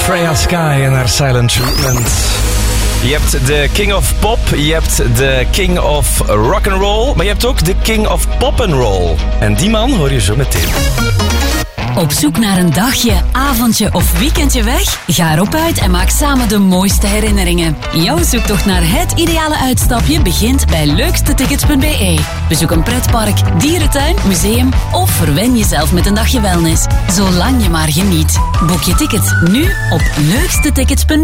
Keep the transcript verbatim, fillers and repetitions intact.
Freya Sky en haar Silent Treatment. Je hebt de King of Pop, je hebt de King of Rock'n'Roll, maar je hebt ook de King of Pop'n'Roll. En die man hoor je zo meteen. Op zoek naar een dagje, avondje of weekendje weg? Ga erop uit en maak samen de mooiste herinneringen. Jouw zoektocht naar het ideale uitstapje begint bij leukstetickets punt b e. Bezoek een pretpark, dierentuin, museum of verwen jezelf met een dagje wellness. Zolang je maar geniet. Boek je ticket nu op leukstetickets punt b e.